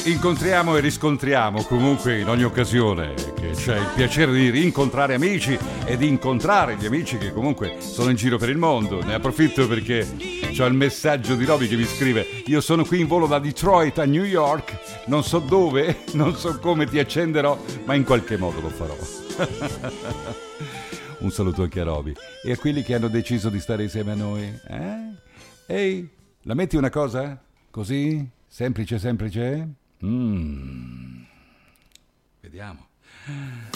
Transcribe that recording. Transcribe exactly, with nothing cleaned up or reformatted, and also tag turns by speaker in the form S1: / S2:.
S1: incontriamo e riscontriamo comunque in ogni occasione che c'è il piacere di rincontrare amici e di incontrare gli amici che comunque sono in giro per il mondo. Ne approfitto perché c'ho il messaggio di Roby che mi scrive: io sono qui in volo da Detroit a New York, non so dove, non so come ti accenderò, ma in qualche modo lo farò. Un saluto anche a Roby e a quelli che hanno deciso di stare insieme a noi. Eh? Ehi, la metti una cosa? Così? Semplice, semplice? Mm. Vediamo.